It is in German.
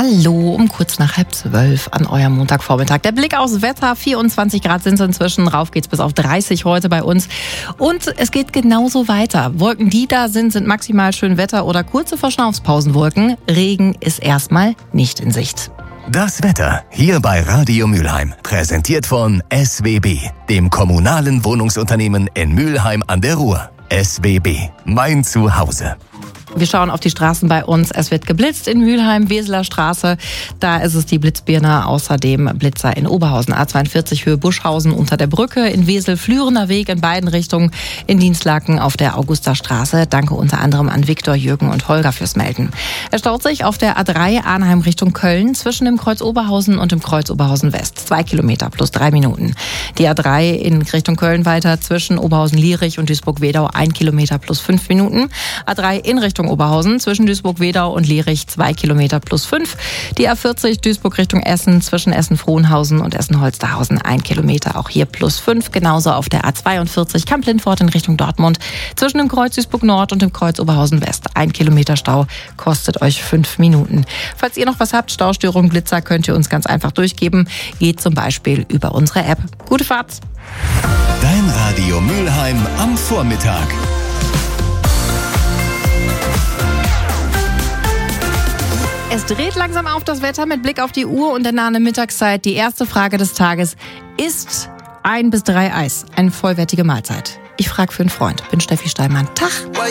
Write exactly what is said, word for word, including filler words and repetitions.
Hallo, um kurz nach halb zwölf an eurem Montagvormittag. Der Blick aufs Wetter, vierundzwanzig Grad sind es inzwischen, rauf geht's bis auf dreißig heute bei uns. Und es geht genauso weiter. Wolken, die da sind, sind maximal schön Wetter oder kurze Verschnaufspausenwolken. Regen ist erstmal nicht in Sicht. Das Wetter hier bei Radio Mülheim, präsentiert von S W B, dem kommunalen Wohnungsunternehmen in Mülheim an der Ruhr. S W B, mein Zuhause. Wir schauen auf die Straßen bei uns. Es wird geblitzt in Mülheim, Weseler Straße. Da ist es die Blitzbirne. Außerdem Blitzer in Oberhausen, A zweiundvierzig Höhe Buschhausen unter der Brücke. In Wesel Flürener Weg in beiden Richtungen. In Dienstlaken auf der Augusterstraße. Danke unter anderem an Viktor, Jürgen und Holger fürs Melden. Es staut sich auf der A drei Arnheim Richtung Köln zwischen dem Kreuz Oberhausen und dem Kreuz Oberhausen West. Zwei Kilometer plus drei Minuten. Die A drei in Richtung Köln weiter zwischen Oberhausen-Lierich und Duisburg-Wedau ein Kilometer plus fünf Minuten. A drei in Richtung Oberhausen zwischen Duisburg-Wedau und Lierich zwei Kilometer plus fünf. Die A vierzig Duisburg Richtung Essen zwischen Essen-Frohnhausen und Essen-Holsterhausen ein Kilometer, auch hier plus fünf. Genauso auf der A zweiundvierzig Kamp-Lindfort in Richtung Dortmund zwischen dem Kreuz Duisburg Nord und dem Kreuz Oberhausen West. Ein Kilometer Stau kostet euch fünf Minuten. Falls ihr noch was habt, Staustörungen, Blitzer, könnt ihr uns ganz einfach durchgeben. Geht zum Beispiel über unsere App. Gute Fahrt! Dein Radio Mülheim am Vormittag. Es dreht langsam auf das Wetter mit Blick auf die Uhr und der nahen Mittagszeit. Die erste Frage des Tages: Ist ein bis drei Eis eine vollwertige Mahlzeit? Ich frage für einen Freund. Bin Steffi Steinmann. Tag!